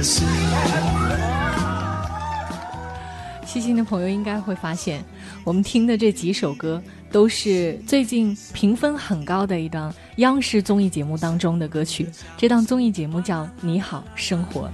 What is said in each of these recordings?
细心的朋友应该会发现，我们听的这几首歌都是最近评分很高的一档央视综艺节目当中的歌曲。这档综艺节目叫《你好生活》。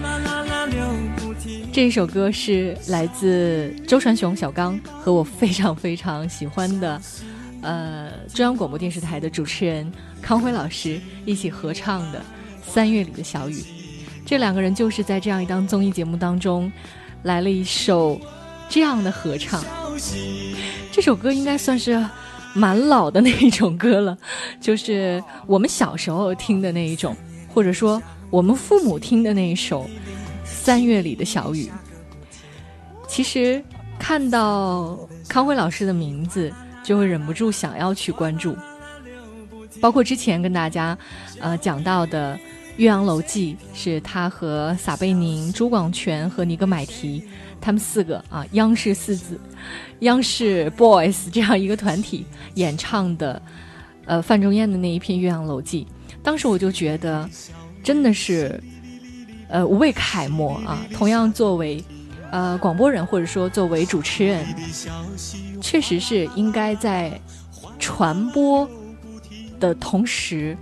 这一首歌是来自周传雄、小刚和我非常非常喜欢的中央广播电视台的主持人康辉老师一起合唱的《3月里的小雨》。这两个人就是在这样一档综艺节目当中来了一首这样的合唱。这首歌应该算是蛮老的那一种歌了，就是我们小时候听的那一种，或者说我们父母听的那一首《3月里的小雨》。其实看到康辉老师的名字就会忍不住想要去关注，包括之前跟大家讲到的《岳阳楼记》，是他和撒贝宁、朱广权和尼格买提他们4个央视4子央视 boys 这样一个团体演唱的范仲淹的那一篇《岳阳楼记》。当时我就觉得真的是无畏楷模啊！同样作为广播人或者说作为主持人，确实是应该在传播的同时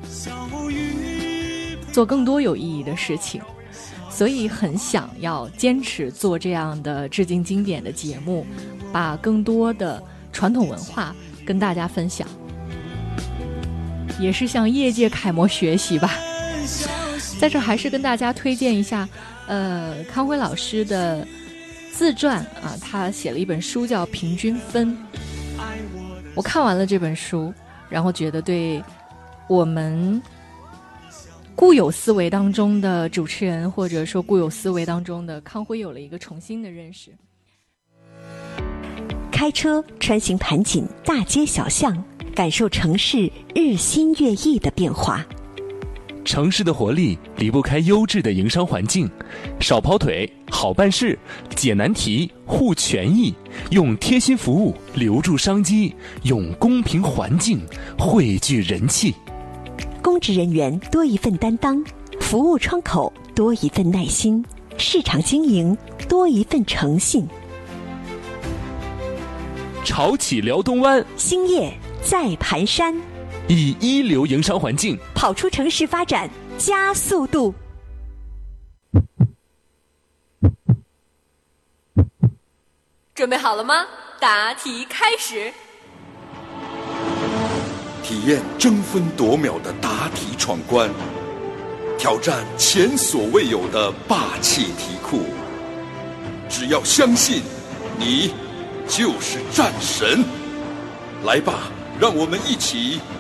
做更多有意义的事情，所以很想要坚持做这样的致敬经典的节目，把更多的传统文化跟大家分享，也是向业界楷模学习吧。在这还是跟大家推荐一下康辉老师的自传他写了一本书叫《平均分》。我看完了这本书，然后觉得对我们固有思维当中的主持人，或者说固有思维当中的康辉有了一个重新的认识。 开车穿行盘锦大街小巷，感受城市日新月异的变化。 城市的活力离不开优质的营商环境，少跑腿，好办事，解难题，护权益，用贴心服务留住商机，用公平环境汇聚人气。 公职人员多一份担当，服务窗口多一份耐心，市场经营多一份诚信。 潮起辽东湾， 兴业在盘山， 以一流营商环境跑出城市发展加速度。 准备好了吗？答题开始。 体验争分夺秒的答题闯关，挑战前所未有的霸气题库。只要相信，你就是战神。来吧，让我们一起